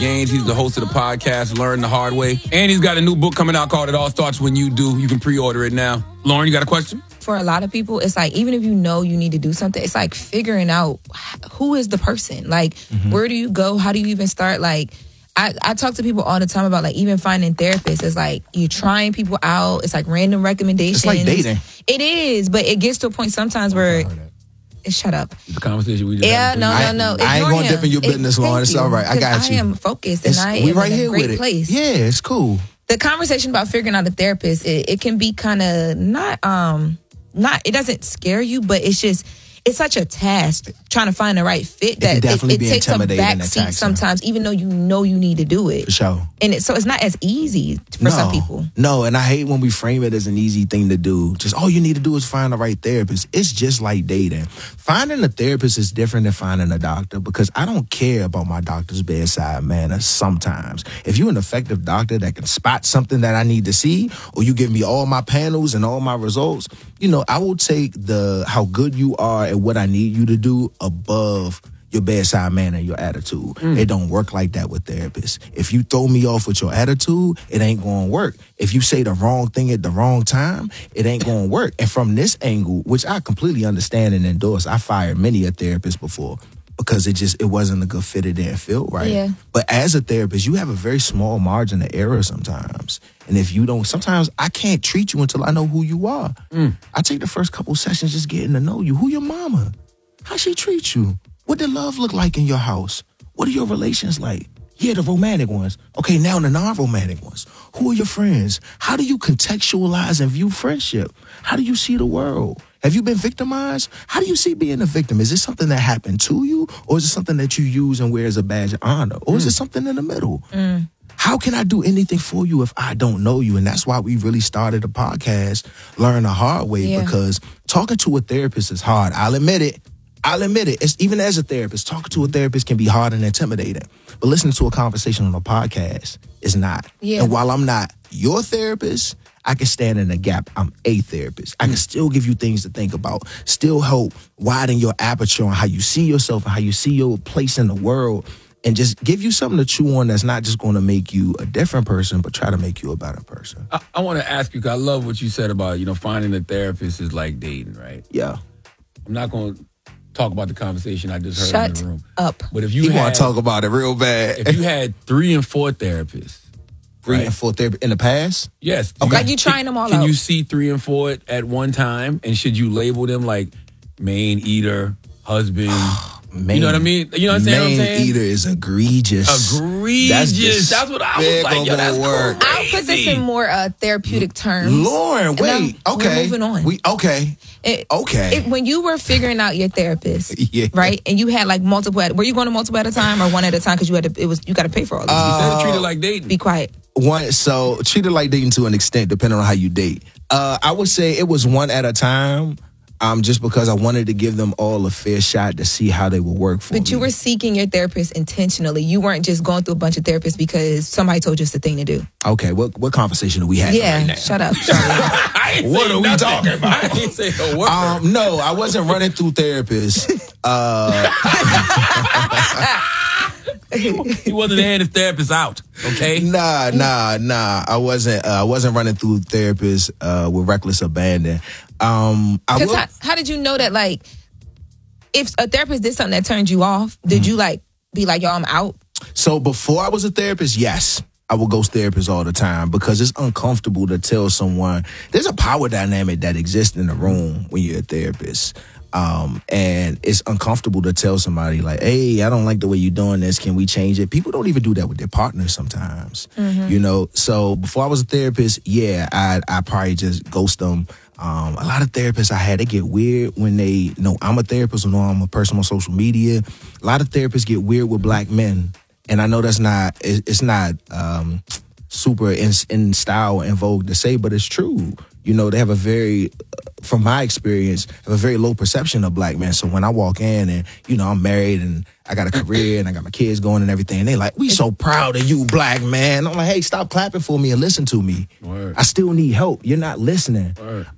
Gaines. He's the host of the podcast, Learn the Hard Way. And he's got a new book coming out called It All Starts When You Do. You can pre-order it now. Lauren, you got a question? For a lot of people, it's like, even if you know you need to do something, it's like figuring out who is the person. Like, where do you go? How do you even start? Like, I talk to people all the time about, like, even finding therapists. It's like you trying people out. It's like random recommendations. It's like dating. It is, but it gets to a point sometimes where... Shut up. The conversation we just had. No. I ain't going to dip in your business, Lauren. It's all right. I got you. I am focused and I am right in a here great with it. place. Yeah, it's cool. The conversation about figuring out a therapist, it can be kind of not, it doesn't scare you, but it's such a task trying to find the right fit that it takes a back seat sometimes, even though you know you need to do it. For sure. And so it's not as easy for some people. No, and I hate when we frame it as an easy thing to do. Just all you need to do is find the right therapist. It's just like dating. Finding a therapist is different than finding a doctor, because I don't care about my doctor's bedside manner sometimes. If you're an effective doctor that can spot something that I need to see, or you give me all my panels and all my results, I will take how good you are at what I need you to do above your bedside manner and your attitude. It don't work like that with therapists. If you throw me off with your attitude, it ain't going to work. If you say the wrong thing at the wrong time, it ain't going to work. And from this angle, which I completely understand and endorse, I fired many a therapist before because it wasn't a good fit. It didn't feel right. Yeah. But as a therapist, you have a very small margin of error sometimes. And if you don't, sometimes I can't treat you until I know who you are. I take the first couple sessions just getting to know you. Who your mama? How she treat you? What did love look like in your house? What are your relations like? Yeah, the romantic ones. Okay, now the non-romantic ones. Who are your friends? How do you contextualize and view friendship? How do you see the world? Have you been victimized? How do you see being a victim? Is this something that happened to you? Or is it something that you use and wear as a badge of honor? Or is it something in the middle? How can I do anything for you if I don't know you? And that's why we really started a podcast, Learn the Hard Way, because talking to a therapist is hard. I'll admit it. It's, even as a therapist, talking to a therapist can be hard and intimidating. But listening to a conversation on a podcast is not. Yeah. And while I'm not your therapist, I can stand in the gap. I'm a therapist. I can still give you things to think about, still help widen your aperture on how you see yourself and how you see your place in the world, and just give you something to chew on that's not just going to make you a different person, but try to make you a better person. I want to ask you, because I love what you said about, finding a therapist is like dating, right? Yeah. I'm not going to talk about the conversation I just heard in the room. Shut up. But if you want to talk about it real bad. If you had 3 and 4 therapists. 3 and 4 therapists in the past? Yes. Okay. Like you trying them all out. Can you see 3 and 4 at one time? And should you label them like main eater, husband? You know what I mean? You know what I'm saying? Main eater is egregious. That's what I was like. Yo, that's crazy. I'll put this in more therapeutic terms. Lauren, wait. Okay. We're moving on. Okay. When you were figuring out your therapist, right? And you had like multiple, were you going to multiple at a time or one at a time? Because you got to pay for all this. You said treat it like dating. Be quiet. So treat it like dating to an extent, depending on how you date. I would say it was one at a time. Just because I wanted to give them all a fair shot to see how they would work for me. But you were seeking your therapist intentionally. You weren't just going through a bunch of therapists because somebody told you it's the thing to do. Okay, what conversation do we have right now? Shut up. What are we talking about? I didn't say a word. No, I wasn't running through therapists. He wasn't handing therapists out, okay? Nah. I wasn't running through therapists with reckless abandon. How did you know that, like, if a therapist did something that turned you off, did you like be like, yo, I'm out? So before I was a therapist, yes, I would ghost therapists all the time because it's uncomfortable to tell someone. There's a power dynamic that exists in the room when you're a therapist. And it's uncomfortable to tell somebody like, hey, I don't like the way you're doing this. Can we change it? People don't even do that with their partners sometimes, So before I was a therapist, I probably just ghost them. A lot of therapists I had, they get weird when they know I'm a therapist or know I'm a person on social media. A lot of therapists get weird with black men. And I know it's not super in style and vogue to say, but it's true. You know, they have a very, from my experience, have a very low perception of black men. So when I walk in and, you know, I'm married and I got a career and I got my kids going and everything, and they like, we so proud of you, black man. I'm like, hey, stop clapping for me and listen to me. Word. I still need help. You're not listening.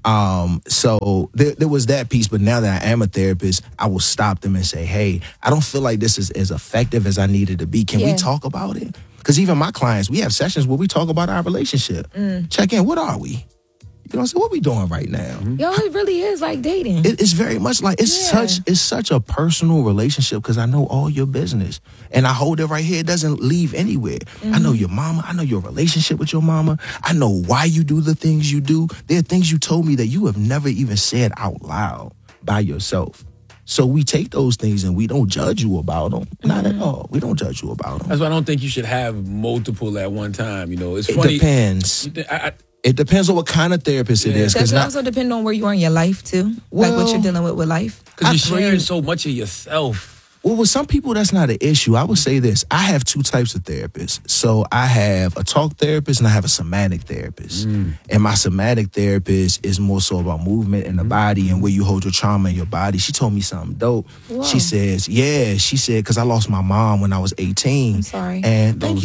So there was that piece. But now that I am a therapist, I will stop them and say, hey, I don't feel like this is as effective as I needed to be. Can we talk about it? Because even my clients, we have sessions where we talk about our relationship. Check in. What are we? You know what I'm saying? What we doing right now? Yo, it really is like dating. It's very much like, it's such a personal relationship because I know all your business. And I hold it right here. It doesn't leave anywhere. I know your mama. I know your relationship with your mama. I know why you do the things you do. There are things you told me that you have never even said out loud by yourself. So we take those things and we don't judge you about them. Not at all. We don't judge you about them. That's why I don't think you should have multiple at one time. You know, it's funny. It depends. It depends on what kind of therapist it is. Does it also depend on where you are in your life, too? Like what you're dealing with life? Because you're sharing so much of yourself. Well, with some people, that's not an issue. I would say this. I have two types of therapists. So I have a talk therapist and I have a somatic therapist. And my somatic therapist is more so about movement in the body and where you hold your trauma in your body. She told me something dope. Whoa. She says, because I lost my mom when I was 18. I'm sorry. And thank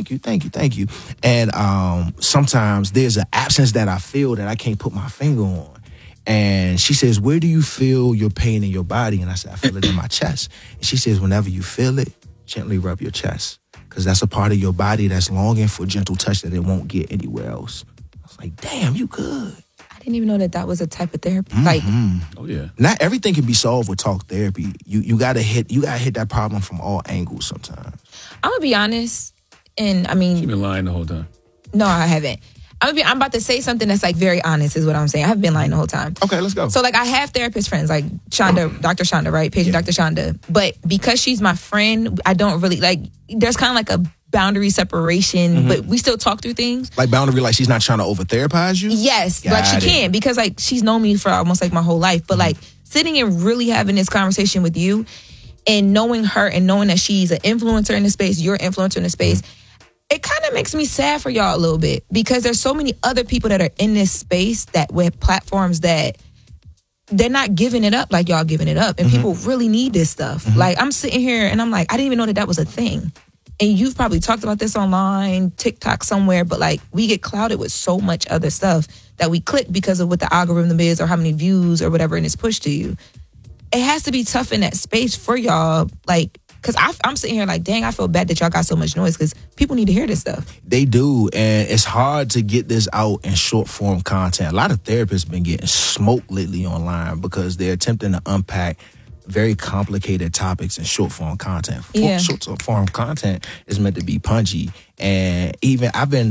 you. And sometimes there's an absence that I feel that I can't put my finger on. And she says, where do you feel your pain in your body? And I said, I feel it in my chest. And she says, whenever you feel it, gently rub your chest. Because that's a part of your body that's longing for gentle touch that it won't get anywhere else. I was like, damn, you good. I didn't even know that was a type of therapy. Like, oh yeah. Not everything can be solved with talk therapy. You gotta hit that problem from all angles sometimes. I'm gonna be honest, and I mean, You've been lying the whole time. No, I haven't. I'm about to say something that's like very honest is what I'm saying. I haven't been lying the whole time. Okay, let's go. So like I have therapist friends like Shonda, Dr. Shonda, right? Patient Dr. Shonda. But because she's my friend, I don't really like, there's kind of like a boundary separation, but we still talk through things. Like boundary, like she's not trying to over therapize you? Yes, like she can because like she's known me for almost like my whole life. But like sitting and really having this conversation with you and knowing her and knowing that she's an influencer in the space, you're an influencer in the space, it kind of makes me sad for y'all a little bit because there's so many other people that are in this space that with platforms that they're not giving it up like y'all giving it up. And people really need this stuff. Like I'm sitting here and I'm like, I didn't even know that was a thing. And you've probably talked about this online, TikTok somewhere, but like we get clouded with so much other stuff that we click because of what the algorithm is or how many views or whatever and it's pushed to you. It has to be tough in that space for y'all, like, because I'm sitting here like, dang, I feel bad that y'all got so much noise because people need to hear this stuff. They do, and it's hard to get this out in short form content. A lot of therapists been getting smoked lately online because they're attempting to unpack very complicated topics in short form content. Short form content is meant to be punchy. And even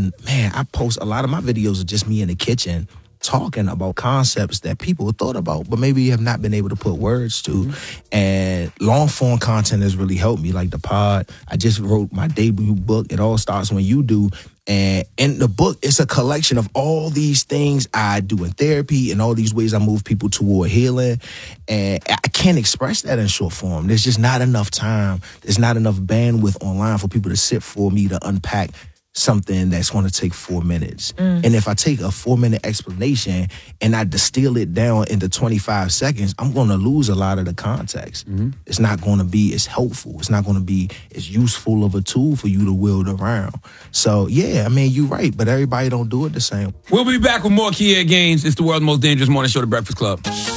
I post a lot of my videos of just me in the kitchen talking about concepts that people have thought about, but maybe have not been able to put words to. And long form content has really helped me, like the pod. I just wrote my debut book, It All Starts When You Do. And in the book, it's a collection of all these things I do in therapy and all these ways I move people toward healing. And I can't express that in short form. There's just not enough time. There's not enough bandwidth online for people to sit for me to unpack something that's going to take 4 minutes. And if I take a 4-minute explanation and I distill it down into 25 seconds, I'm going to lose a lot of the context. It's not going to be as helpful. It's not going to be as useful of a tool for you to wield around. So, yeah, I mean, you're right, but everybody don't do it the same. We'll be back with more Kier Gaines. It's the world's most dangerous morning show, The Breakfast Club.